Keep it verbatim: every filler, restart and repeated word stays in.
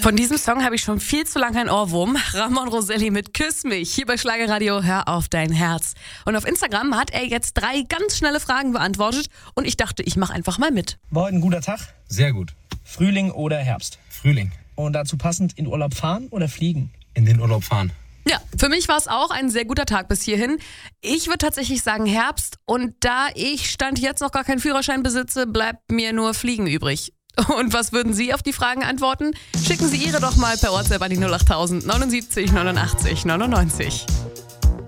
Von diesem Song habe ich schon viel zu lange ein Ohrwurm. Ramon Roselli mit Küss mich. Hier bei Schlagerradio, hör auf dein Herz. Und auf Instagram hat er jetzt drei ganz schnelle Fragen beantwortet. Und ich dachte, ich mache einfach mal mit. War heute ein guter Tag? Sehr gut. Frühling oder Herbst? Frühling. Und dazu passend in Urlaub fahren oder fliegen? In den Urlaub fahren. Ja, für mich war es auch ein sehr guter Tag bis hierhin. Ich würde tatsächlich sagen Herbst. Und da ich Stand jetzt noch gar keinen Führerschein besitze, bleibt mir nur Fliegen übrig. Und was würden Sie auf die Fragen antworten? Schicken Sie Ihre doch mal per WhatsApp an die null acht null null neunundsiebzig neunundachtzig neunundneunzig.